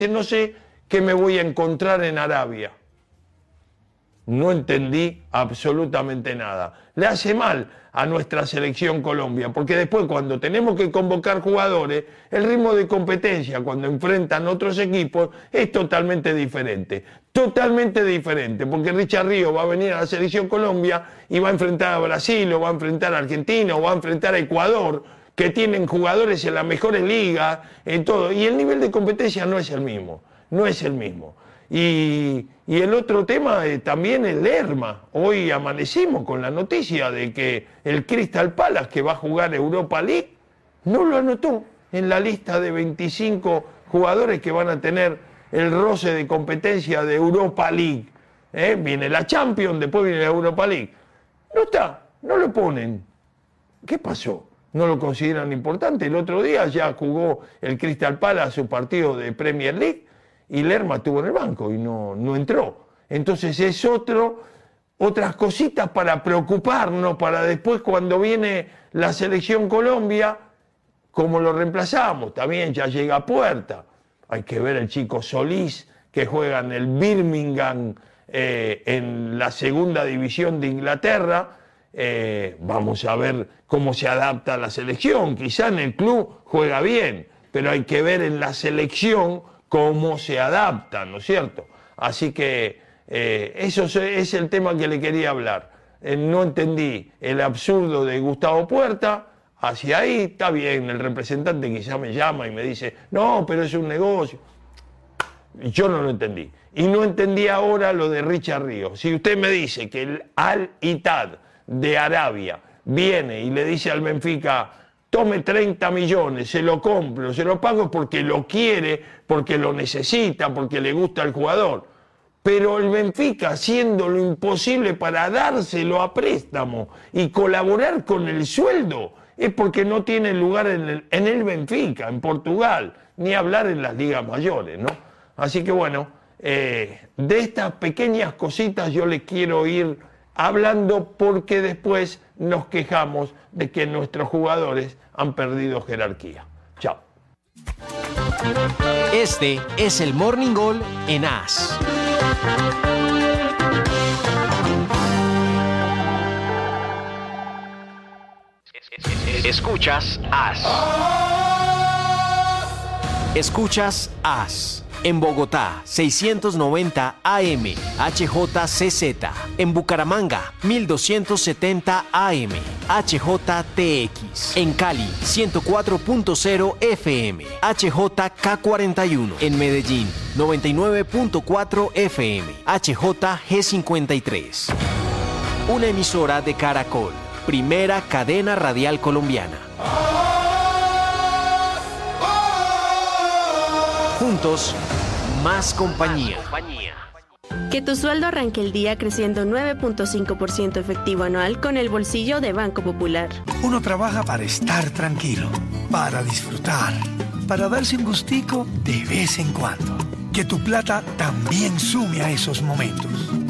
no sé qué me voy a encontrar en Arabia. No entendí absolutamente nada. Le hace mal a nuestra selección Colombia, porque después cuando tenemos que convocar jugadores, el ritmo de competencia cuando enfrentan otros equipos es totalmente diferente. Totalmente diferente, porque Richard Ríos va a venir a la selección Colombia y va a enfrentar a Brasil, o va a enfrentar a Argentina, o va a enfrentar a Ecuador, que tienen jugadores en las mejores ligas, en todo. Y el nivel de competencia no es el mismo, no es el mismo. Y el otro tema también es Lerma. Hoy amanecimos con la noticia de que el Crystal Palace, que va a jugar Europa League, no lo anotó en la lista de 25 jugadores que van a tener el roce de competencia de Europa League. Viene la Champions, después viene la Europa League. No está, no lo ponen. ¿Qué pasó? ¿No lo consideran importante? El otro día ya jugó el Crystal Palace su partido de Premier League y Lerma estuvo en el banco y no entró. Entonces es otras cositas para preocuparnos, para después cuando viene la selección Colombia, ¿cómo lo reemplazamos? También ya llega a puerta. Hay que ver el chico Solís, que juega en el Birmingham, en la segunda división de Inglaterra. Vamos a ver cómo se adapta a la selección. Quizá en el club juega bien, pero hay que ver en la selección cómo se adapta, ¿no es cierto? Así que eso es el tema que le quería hablar. No entendí el absurdo de Gustavo Puerta. Hacia ahí está bien, el representante quizá me llama y me dice, no, pero es un negocio. Yo no lo entendí. Y no entendí ahora lo de Richard Ríos. Si usted me dice que el Al-Ittihad de Arabia viene y le dice al Benfica, tome 30 millones, se lo compro, se lo pago porque lo quiere, porque lo necesita, porque le gusta al jugador. Pero el Benfica, haciendo lo imposible para dárselo a préstamo y colaborar con el sueldo, es porque no tiene lugar en el Benfica, en Portugal, ni hablar en las ligas mayores, ¿no? Así que bueno, de estas pequeñas cositas yo les quiero ir hablando porque después nos quejamos de que nuestros jugadores han perdido jerarquía. Chao. Este es el Morning Gol en AS. Escuchas AS. Escuchas AS. En Bogotá, 690 AM, HJCZ. En Bucaramanga, 1270 AM, HJTX. En Cali, 104.0 FM, HJK41. En Medellín, 99.4 FM, HJG53. Una emisora de Caracol, primera cadena radial colombiana. Juntos, más compañía. Que tu sueldo arranque el día creciendo 9.5% efectivo anual con el bolsillo de Banco Popular. Uno trabaja para estar tranquilo, para disfrutar, para darse un gustico de vez en cuando. Que tu plata también sume a esos momentos.